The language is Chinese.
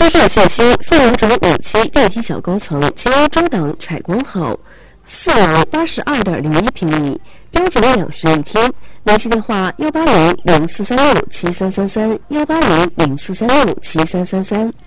车上信息，4轮整5期电机小高层，其中档采光好，4楼82.01平米，标准2室1厅。联系电话：18004367333，18004367333。